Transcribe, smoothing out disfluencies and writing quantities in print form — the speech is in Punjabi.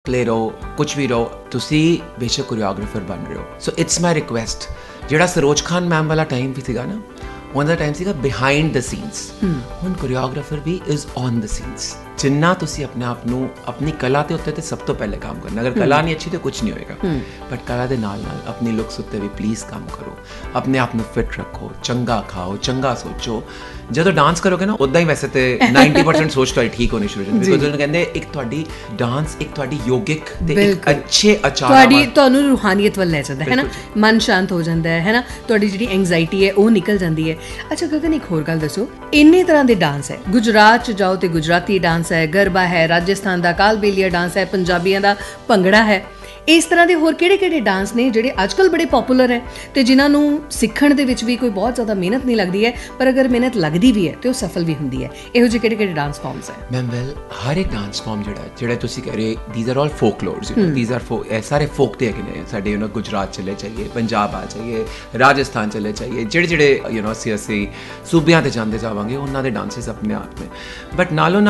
प्ले रहो कुछ भी रहो, तुसी बेशक कोरियोग्राफर बन रहे हो। सो इट्स माई रिक्वेस्ट, ਜਿਹੜਾ सरोज खान मैम वाला टाइम भी ਸੀਗਾ ਨਾ, ਉਹਦਾ ਟਾਈਮ ਸੀਗਾ ਬਿਹਾਈਂਡ ਦ ਸੀਨਸ। ਹੁਣ choreographer we is on the scenes. ਜਿੰਨਾ ਤੁਸੀਂ ਆਪਣੇ ਆਪ ਨੂੰ ਆਪਣੀ ਕਲਾ ਦੇ ਉੱਤੇ ਤੇ ਸਭ ਤੋਂ ਪਹਿਲੇ ਕੰਮ ਕਰਨਾ। ਅਗਰ ਕਲਾ ਨਹੀਂ ਅੱਛੀ ਤਾਂ ਕੁਝ ਨਹੀਂ ਹੋਏਗਾ, ਬਟ ਕਲਾ ਦੇ ਨਾਲ ਨਾਲ ਆਪਣੀ ਲੁੱਕਸ ਉੱਤੇ ਵੀ ਪਲੀਜ਼ ਕੰਮ ਕਰੋ। ਆਪਣੇ ਆਪ ਨੂੰ ਫਿਟ ਰੱਖੋ, ਚੰਗਾ ਖਾਓ, ਚੰਗਾ ਸੋਚੋ। ਜਦੋਂ ਡਾਂਸ ਕਰੋਗੇ ਨਾ, ਉੱਦਾਂ ਹੀ ਵੈਸੇ ਤੇ 90% ਸੋਚ ਤੁਹਾਡੀ ਠੀਕ ਹੋਣੀ ਸ਼ੁਰੂ ਹੋ ਜਾਂਦੀ ਹੈ। ਬਿਕੋਜ਼ ਉਹਨੂੰ ਕਹਿੰਦੇ ਇੱਕ ਤੁਹਾਡੀ ਡਾਂਸ ਇੱਕ ਤੁਹਾਡੀ ਯੋਗਿਕ ਤੇ ਇੱਕ ਅੱਛੇ ਆਚਾਰ ਤੁਹਾਨੂੰ ਰੂਹਾਨੀਅਤ ਵੱਲ ਲੈ ਜਾਂਦਾ ਹੈ ਨਾ, ਮਨ ਸ਼ਾਂਤ ਹੋ ਜਾਂਦਾ ਹੈ ਨਾ, ਤੁਹਾਡੀ ਜਿਹੜੀ ਐਂਗਜ਼ਾਇਟੀ ਹੈ ਉਹ ਨਿਕਲ ਜਾਂਦੀ ਹੈ। ਅੱਛਾ ਗਗਨ, ਇੱਕ ਹੋਰ ਗੱਲ ਦੱਸੋ, ਇੰਨੇ ਤਰ੍ਹਾਂ ਦੇ ਡਾਂਸ ਹੈ, ਗੁਜਰਾਤ 'ਚ ਜਾਓ ਤੇ ਗੁਜਰਾਤੀ ਡਾਂਸ ਹੈ, ਗਰਬਾ ਹੈ, ਰਾਜਸਥਾਨ ਦਾ ਕਾਲਬੇਲੀਆ ਡਾਂਸ ਹੈ, ਪੰਜਾਬੀਆਂ ਦਾ ਭੰਗੜਾ ਹੈ, ਇਸ ਤਰ੍ਹਾਂ ਦੇ ਹੋਰ ਕਿਹੜੇ ਡਾਂਸ ਨੇ ਜਿਹੜੇ ਅੱਜ ਕੱਲ੍ਹ ਬੜੇ ਪੋਪੂਲਰ ਹੈ ਤੇ ਜਿਨ੍ਹਾਂ ਨੂੰ ਸਿੱਖਣ ਦੇ ਵਿੱਚ ਵੀ ਕੋਈ ਬਹੁਤ ਜ਼ਿਆਦਾ ਮਿਹਨਤ ਨਹੀਂ ਲੱਗਦੀ ਹੈ, ਪਰ ਅਗਰ ਮਿਹਨਤ ਲੱਗਦੀ ਵੀ ਹੈ ਤੇ ਉਹ ਸਫਲ ਵੀ ਹੁੰਦੀ ਹੈ? ਇਹੋ ਜਿਹੇ ਕਿਹੜੇ ਡਾਂਸ ਫਾਰਮਸ ਹੈ? ਮੈਮ ਵੈਲ, ਹਰ ਇੱਕ ਡਾਂਸ ਫਾਰਮ ਜਿਹੜਾ ਤੁਸੀਂ ਕਹਿ ਰਹੇ, these are all ਫੋਕਲੋਰਸ, these are ਸਾਰੇ ਫੋਕ ਦੇ ਹੈਗੇ ਨੇ ਸਾਡੇ। ਗੁਜਰਾਤ ਚਲੇ ਜਾਈਏ, ਪੰਜਾਬ ਆ ਜਾਈਏ, ਰਾਜਸਥਾਨ ਚਲੇ ਜਾਈਏ, ਜਿਹੜੇ ਅਸੀਂ ਸੂਬਿਆਂ 'ਤੇ ਜਾਂਦੇ ਜਾਵਾਂਗੇ, ਉਹਨਾਂ ਦੇ ਡਾਂਸਿਸ ਆਪਣੇ ਆਪ ਨੇ। ਬਟ ਨਾਲੋਂ